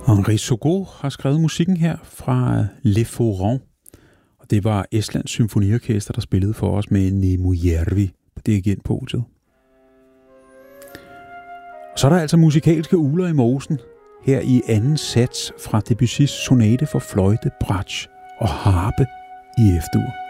Henri Sogo har skrevet musikken her fra Le Foran, og det var Estlands Symfoniorkester, der spillede for os med Nemo Järvi på dirigentpodiet. Så er der altså musikalske uler i mosen, her i anden sats fra Debussys sonate for fløjte, bratsch og harpe i F-dur.